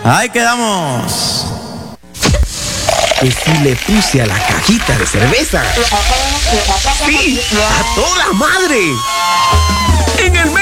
Ahí quedamos. Que si le puse a la cajita de cerveza. ¡Sí! ¡A toda madre! En el